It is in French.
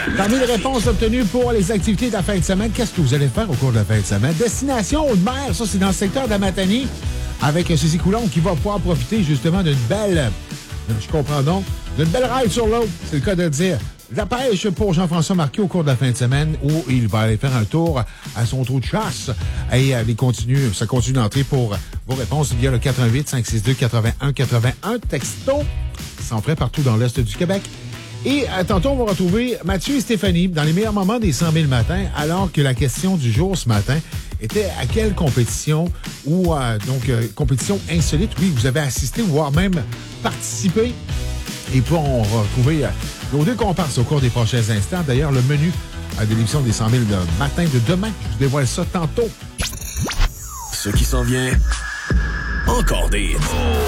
Parmi les réponses obtenues pour les activités de la fin de semaine, qu'est-ce que vous allez faire au cours de la fin de semaine? Destination Haute-Mer, ça c'est dans le secteur de la Matanie, avec Cécile Coulombe qui va pouvoir profiter justement d'une belle, je comprends donc, d'une belle ride sur l'eau, c'est le cas de dire. La pêche pour Jean-François Marquis au cours de la fin de semaine où il va aller faire un tour à son trou de chasse. Et ça continue d'entrer pour vos réponses via le 88-562-8181 texto. Ça en ferait partout dans l'Est du Québec. Et tantôt, on va retrouver Mathieu et Stéphanie dans les meilleurs moments des 100 000 matins, alors que la question du jour ce matin était à quelle compétition ou compétition insolite, oui, vous avez assisté, voire même participé. Et puis, on va retrouver nos deux comparses au cours des prochains instants. D'ailleurs, le menu de l'émission des 100 000 de matin de demain, je vous dévoile ça tantôt. Ce qui s'en vient, encore des...